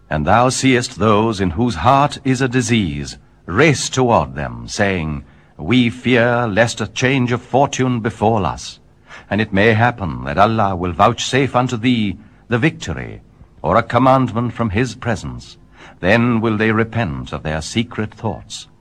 And thou seest those in whose heart is a disease race toward them, saying, We fear lest a change of fortune befall us. And it may happen that Allah will vouchsafe unto thee the victory, or a commandment from his presence. Then will they repent of their secret thoughts.